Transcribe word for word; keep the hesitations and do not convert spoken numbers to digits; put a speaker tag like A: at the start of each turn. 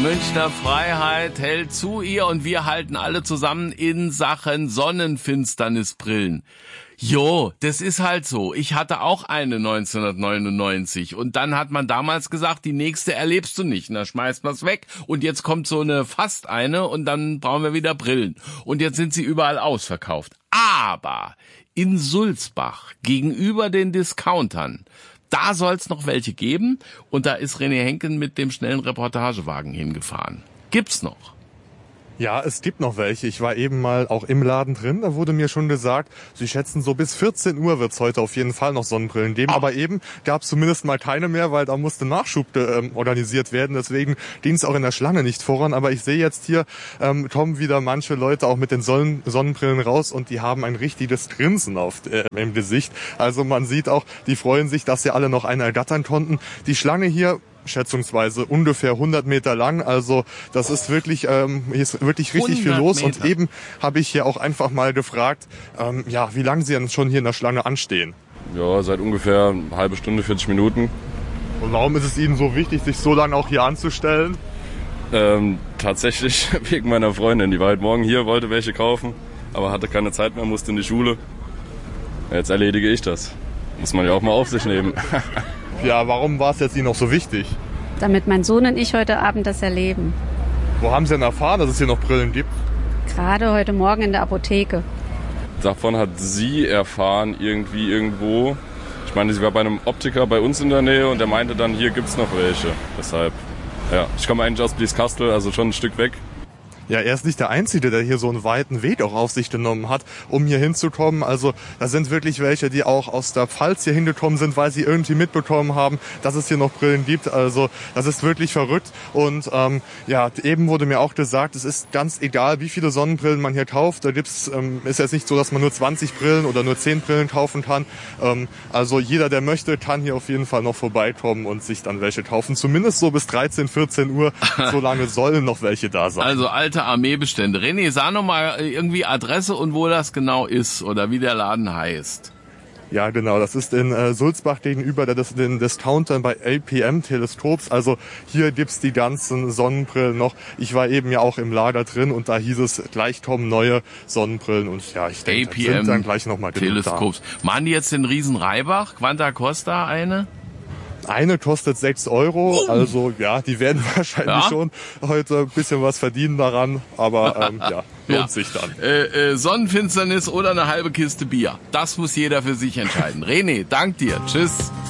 A: Münchner Freiheit hält zu ihr und wir halten alle zusammen in Sachen Sonnenfinsternisbrillen. Jo, das ist halt so. Ich hatte auch eine neunzehnhundertneunundneunzig und dann hat man damals gesagt, die nächste erlebst du nicht. Und dann schmeißt man's weg und jetzt kommt so eine fast eine und dann brauchen wir wieder Brillen. Und jetzt sind sie überall ausverkauft. Aber in Sulzbach gegenüber den Discountern, da soll's noch welche geben und da ist René Henken mit dem schnellen Reportagewagen hingefahren. Gibt's noch?
B: Ja, es gibt noch welche. Ich war eben mal auch im Laden drin. Da wurde mir schon gesagt, sie schätzen, so bis vierzehn Uhr wird's heute auf jeden Fall noch Sonnenbrillen geben. Aber eben gab's zumindest mal keine mehr, weil da musste Nachschub äh, organisiert werden. Deswegen ging's auch in der Schlange nicht voran. Aber ich sehe jetzt hier, ähm, kommen wieder manche Leute auch mit den Sonnen Sonnenbrillen raus und die haben ein richtiges Grinsen auf, äh, im Gesicht. Also man sieht auch, die freuen sich, dass sie alle noch eine ergattern konnten. Die Schlange hier schätzungsweise ungefähr hundert Meter lang, also das ist wirklich, ähm, hier ist wirklich richtig viel los. Meter. Und eben habe ich hier auch einfach mal gefragt, ähm, ja, wie lange Sie denn schon hier in der Schlange anstehen?
C: Ja, seit ungefähr eine halbe Stunde, vierzig Minuten.
B: Und warum ist es Ihnen so wichtig, sich so lange auch hier anzustellen?
C: Ähm, tatsächlich wegen meiner Freundin, die war heute Morgen hier, wollte welche kaufen, aber hatte keine Zeit mehr, musste in die Schule. Jetzt erledige ich das. Muss man ja auch mal auf sich nehmen.
B: Ja, warum war es jetzt Ihnen noch so wichtig?
D: Damit mein Sohn und ich heute Abend das erleben.
B: Wo haben Sie denn erfahren, dass es hier noch Brillen gibt?
D: Gerade heute Morgen in der Apotheke.
C: Davon hat sie erfahren, irgendwie irgendwo. Ich meine, sie war bei einem Optiker bei uns in der Nähe und der meinte dann, hier gibt's noch welche. Deshalb, ja, ich komme eigentlich aus Blieskastel, also schon ein Stück weg.
B: Ja, er ist nicht der Einzige, der hier so einen weiten Weg auch auf sich genommen hat, um hier hinzukommen. Also da sind wirklich welche, die auch aus der Pfalz hier hingekommen sind, weil sie irgendwie mitbekommen haben, dass es hier noch Brillen gibt. Also das ist wirklich verrückt. Und ähm, ja, eben wurde mir auch gesagt, es ist ganz egal, wie viele Sonnenbrillen man hier kauft. Da gibt's, ähm, ist jetzt nicht so, dass man nur zwanzig Brillen oder nur zehn Brillen kaufen kann. Ähm, also jeder, der möchte, kann hier auf jeden Fall noch vorbeikommen und sich dann welche kaufen. Zumindest so bis dreizehn, vierzehn Uhr. So lange sollen noch welche da sein.
A: Also alte Armeebestände. René, sag noch mal irgendwie Adresse und wo das genau ist oder wie der Laden heißt.
B: Ja, genau. Das ist in äh, Sulzbach gegenüber der, des, den Discountern bei A P M Teleskops. Also hier gibt's die ganzen Sonnenbrillen noch. Ich war eben ja auch im Lager drin und da hieß es, gleich kommen neue Sonnenbrillen. Und ja, ich denke, da sind dann gleich nochmal
A: Teleskops. Machen die jetzt den riesen Reibach? Quanta Costa eine?
B: Eine kostet sechs Euro, also ja, die werden wahrscheinlich ja. schon heute ein bisschen was verdienen daran, aber ähm, ja, lohnt ja. sich dann.
A: Äh, äh, Sonnenfinsternis oder eine halbe Kiste Bier, das muss jeder für sich entscheiden. René, dank dir, tschüss.